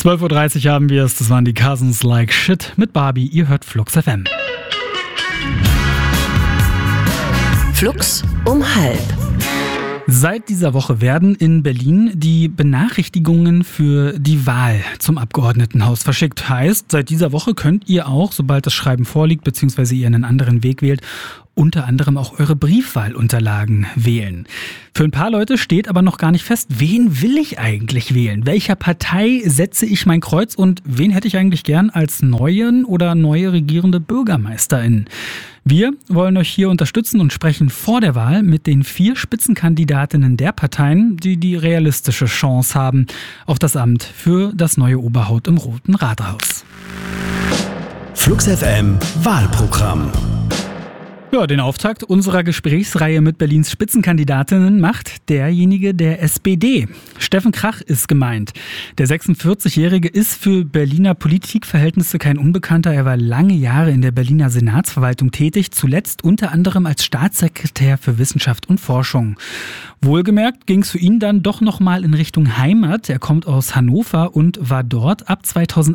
12.30 Uhr haben wir es. Das waren die Cousins Like Shit mit Barbie. Ihr hört Flux FM. Flux um 12:30. Seit dieser Woche werden in Berlin die Benachrichtigungen für die Wahl zum Abgeordnetenhaus verschickt. Heißt, seit dieser Woche könnt ihr auch, sobald das Schreiben vorliegt, beziehungsweise ihr einen anderen Weg wählt, unter anderem auch eure Briefwahlunterlagen wählen. Für ein paar Leute steht aber noch gar nicht fest, wen will ich eigentlich wählen? Welcher Partei setze ich mein Kreuz und wen hätte ich eigentlich gern als neuen oder neue regierende Bürgermeisterin? Wir wollen euch hier unterstützen und sprechen vor der Wahl mit den 4 Spitzenkandidatinnen der Parteien, die die realistische Chance haben auf das Amt für das neue Oberhaupt im Roten Rathaus. Flux FM Wahlprogramm. Ja, den Auftakt unserer Gesprächsreihe mit Berlins Spitzenkandidatinnen macht derjenige der SPD. Steffen Krach ist gemeint. Der 46-Jährige ist für Berliner Politikverhältnisse kein Unbekannter. Er war lange Jahre in der Berliner Senatsverwaltung tätig, zuletzt unter anderem als Staatssekretär für Wissenschaft und Forschung. Wohlgemerkt ging es für ihn dann doch nochmal in Richtung Heimat. Er kommt aus Hannover und war dort ab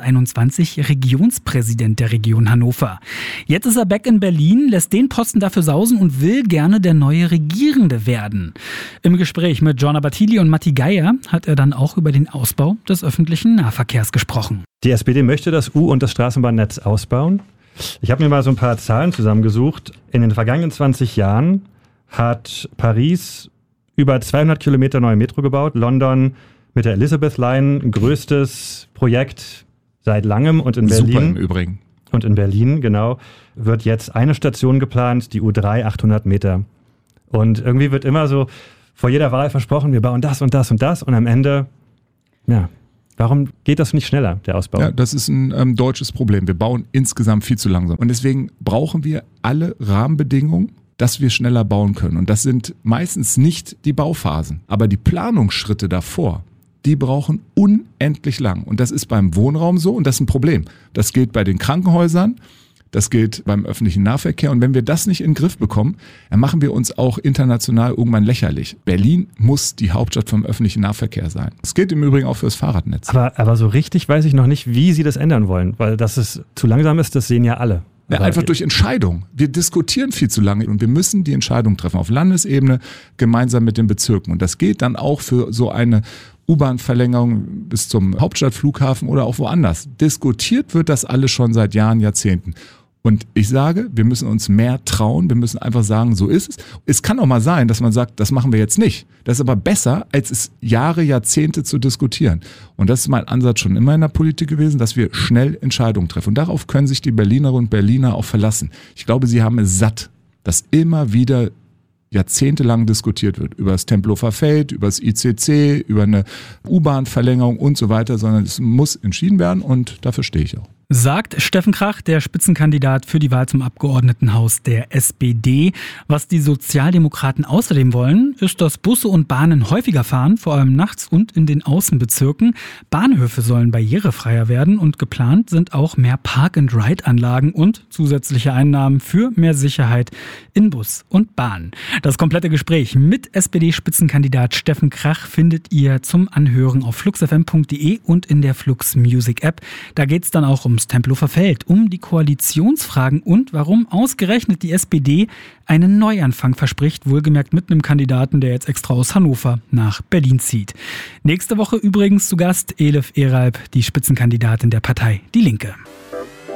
2021 Regionspräsident der Region Hannover. Jetzt ist er back in Berlin, lässt den Posten dafür sausen und will gerne der neue Regierende werden. Im Gespräch mit Giorna Battili und Matti Geier hat er dann auch über den Ausbau des öffentlichen Nahverkehrs gesprochen. Die SPD möchte das U- und das Straßenbahnnetz ausbauen. Ich habe mir mal so ein paar Zahlen zusammengesucht. In den vergangenen 20 Jahren hat Paris über 200 Kilometer neue Metro gebaut. London mit der Elizabeth Line, größtes Projekt seit langem. Und in Berlin, super im Übrigen. Und in Berlin, genau, wird jetzt eine Station geplant, die U3, 800 Meter. Und irgendwie wird immer so vor jeder Wahl versprochen, wir bauen das und das und das. Und am Ende, ja, warum geht das nicht schneller, der Ausbau? Ja, das ist ein deutsches Problem. Wir bauen insgesamt viel zu langsam. Und deswegen brauchen wir alle Rahmenbedingungen, dass wir schneller bauen können. Und das sind meistens nicht die Bauphasen, aber die Planungsschritte davor, die brauchen unendlich lang. Und das ist beim Wohnraum so und das ist ein Problem. Das gilt bei den Krankenhäusern, das gilt beim öffentlichen Nahverkehr. Und wenn wir das nicht in den Griff bekommen, dann machen wir uns auch international irgendwann lächerlich. Berlin muss die Hauptstadt vom öffentlichen Nahverkehr sein. Das gilt im Übrigen auch für das Fahrradnetz. Aber so richtig weiß ich noch nicht, wie sie das ändern wollen. Weil dass es zu langsam ist, das sehen ja alle. Ja, einfach durch Entscheidung. Wir diskutieren viel zu lange und wir müssen die Entscheidung treffen auf Landesebene gemeinsam mit den Bezirken. Und das geht dann auch für so eine U-Bahn-Verlängerung bis zum Hauptstadtflughafen oder auch woanders. Diskutiert wird das alles schon seit Jahren, Jahrzehnten. Und ich sage, wir müssen uns mehr trauen, wir müssen einfach sagen, so ist es. Es kann auch mal sein, dass man sagt, das machen wir jetzt nicht. Das ist aber besser, als es Jahre, Jahrzehnte zu diskutieren. Und das ist mein Ansatz schon immer in der Politik gewesen, dass wir schnell Entscheidungen treffen. Und darauf können sich die Berlinerinnen und Berliner auch verlassen. Ich glaube, sie haben es satt, dass immer wieder jahrzehntelang diskutiert wird. Über das Tempelhofer Feld, über das ICC, über eine U-Bahn-Verlängerung und so weiter, sondern es muss entschieden werden und dafür stehe ich auch. Sagt Steffen Krach, der Spitzenkandidat für die Wahl zum Abgeordnetenhaus der SPD. Was die Sozialdemokraten außerdem wollen, ist, dass Busse und Bahnen häufiger fahren, vor allem nachts und in den Außenbezirken. Bahnhöfe sollen barrierefreier werden und geplant sind auch mehr Park-and-Ride-Anlagen und zusätzliche Einnahmen für mehr Sicherheit in Bus und Bahn. Das komplette Gespräch mit SPD-Spitzenkandidat Steffen Krach findet ihr zum Anhören auf fluxfm.de und in der Flux Music App. Da geht's dann auch ums Tempelhofer Feld, um die Koalitionsfragen und warum ausgerechnet die SPD einen Neuanfang verspricht, wohlgemerkt mit einem Kandidaten, der jetzt extra aus Hannover nach Berlin zieht. Nächste Woche übrigens zu Gast Elif Eralp, die Spitzenkandidatin der Partei Die Linke.